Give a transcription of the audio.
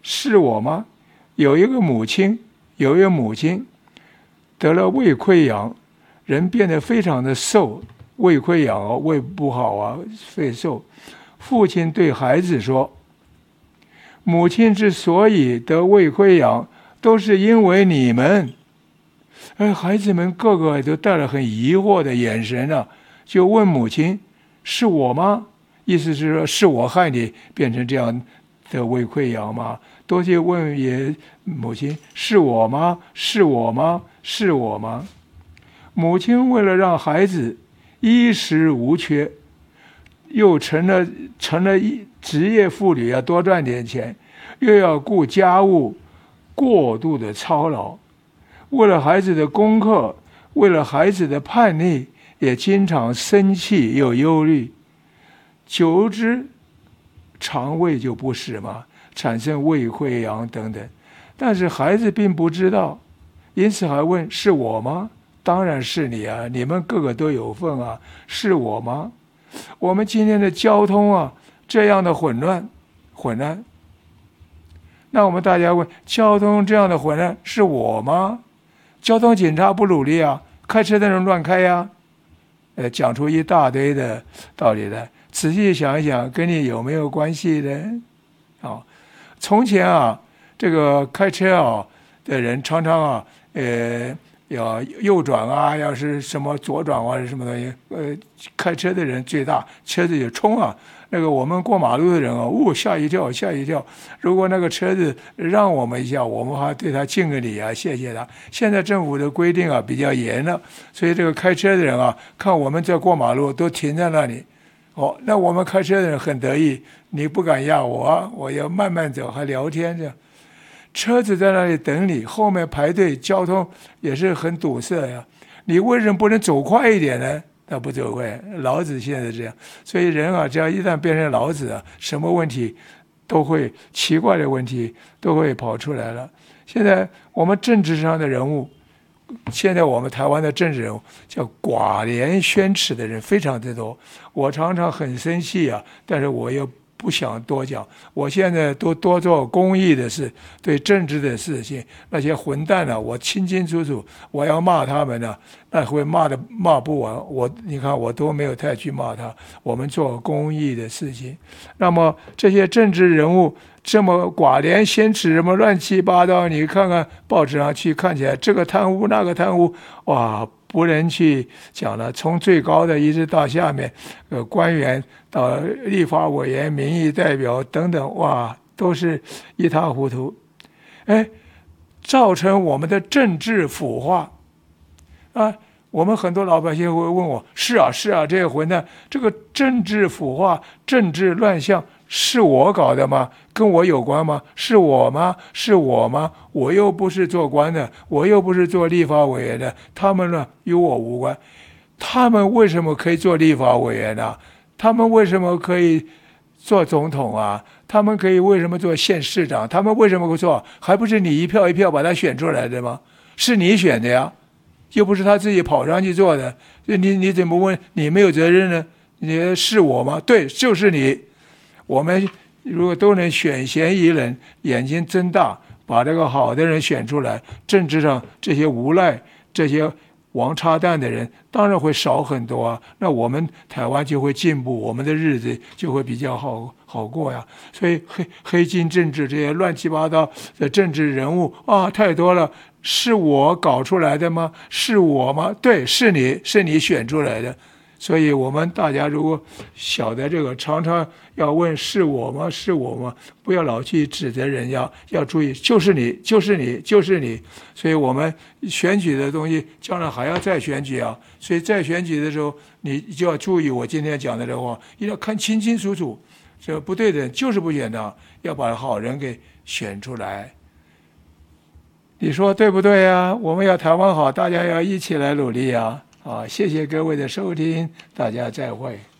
是我吗？有一个母亲得了胃溃疡，人变得非常的瘦，胃溃疡啊，胃不好啊，肺瘦。父亲对孩子说：母亲之所以得胃溃疡，都是因为你们。孩子们个个都带了很疑惑的眼神啊，就问母亲：是我吗？意思是说，是我害你变成这样的胃溃疡吗？都去问母亲：是我吗？是我吗？是我吗？母亲为了让孩子衣食无缺，又成了职业妇女，要多赚点钱，又要顾家务，过度的操劳。为了孩子的功课，为了孩子的叛逆，也经常生气又忧虑，久之肠胃就不适嘛，产生胃溃疡等等。但是孩子并不知道，因此还问：是我吗？当然是你啊，你们个个都有份啊，是我吗？我们今天的交通啊，这样的混乱，那我们大家问：交通这样的混乱是我吗？交通警察不努力啊，开车的人乱开呀，讲出一大堆的道理来。仔细想一想，跟你有没有关系呢？从前啊，这个开车啊的人常常啊，要右转啊，要是什么左转啊，什么东西，开车的人最大，车子就冲啊。那个我们过马路的人啊，吓一跳。如果那个车子让我们一下，我们还对他敬个礼啊，谢谢他。现在政府的规定啊比较严了，所以这个开车的人啊，看我们在过马路都停在那里。那我们开车的人很得意，你不敢压我啊，我要慢慢走，还聊天这样。车子在那里等你，后面排队，交通也是很堵塞呀。你为什么不能走快一点呢？他不走快，老子现在这样。所以人啊，只要一旦变成老子啊，什么问题都会，奇怪的问题都会跑出来了。现在我们政治上的人物，现在我们台湾的政治人物叫寡廉鲜耻的人非常的多，我常常很生气啊，但是我又不想多讲。我现在都多做公益的事，对政治的事情，那些混蛋啊，我清清楚楚，我要骂他们呢，那会骂不完。你看我都没有太去骂他。我们做公益的事情，那么这些政治人物这么寡廉鲜耻，什么乱七八糟，你看看报纸上去，看起来这个贪污那个贪污，哇，不能去讲了。从最高的一直到下面，官员到立法委员、民意代表等等，哇，都是一塌糊涂。造成我们的政治腐化啊！我们很多老百姓会问我：是啊，这个混蛋，这个政治腐化、政治乱象，是我搞的吗？跟我有关吗？是我吗？我又不是做官的，我又不是做立法委员的，他们呢与我无关。他们为什么可以做立法委员呢？他们为什么可以做总统啊？他们可以为什么做县市长？他们为什么会做？还不是你一票一票把他选出来的吗？是你选的呀，又不是他自己跑上去做的。你怎么问你没有责任呢？你是我吗？对，就是你。我们如果都能选贤与能，眼睛睁大，把这个好的人选出来，政治上这些无赖、这些王八蛋的人当然会少很多啊。那我们台湾就会进步，我们的日子就会比较好过呀。所以黑金政治这些乱七八糟的政治人物啊，太多了。是我搞出来的吗？是我吗？对，是你选出来的。所以我们大家如果晓得这个，常常要问是我吗？是我吗？不要老去指责人家，要注意就是你。所以我们选举的东西将来还要再选举啊。所以在选举的时候，你就要注意我今天讲的这话，一定要看清清楚楚，这不对的人就是不选他，要把好人给选出来。你说对不对啊？我们要台湾好，大家要一起来努力啊！好，谢谢各位的收听，大家再会。